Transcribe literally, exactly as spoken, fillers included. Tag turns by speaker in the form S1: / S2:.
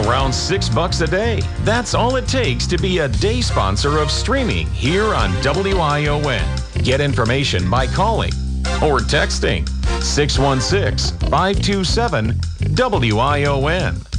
S1: Around six bucks a day. That's all it takes to be a day sponsor of streaming here on W I O N. Get information by calling or texting six one six, five two seven, W I O N.